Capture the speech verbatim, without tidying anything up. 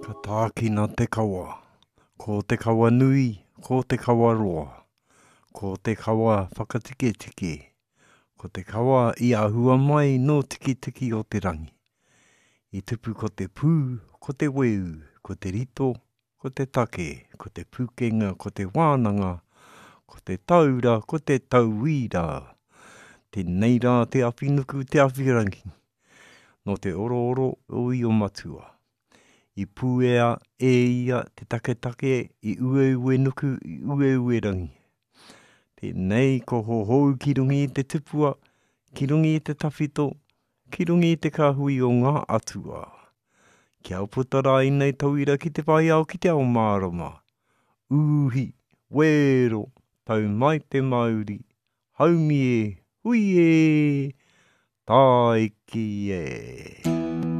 Ka tākina te kawa, ko te kawa nui, ko te kawa roa, ko te kawa whakatike tike, ko te kawa i ahua mai no tiki tiki o te rangi. I tupu ko te pū, ko te weu, ko te rito, ko te take, ko te pukenga, ko te wānanga, ko te taura, ko te tauira. Tēnei rā te awhinuku, te awhirangi, no te oro oro o i o matua. I pūea e ia te take take, i ue ue nuku, i ue ue rangi. Tēnei ko hohou ki rungi i te tupua, ki rungi i te tawhito, ki rungi i te kahui o ngā atua. Kia uputara i nei tauira ki te pai au ki te ao mārama. Uhi, wero, tau mai te mauri, haumi e, hui e, taiki e.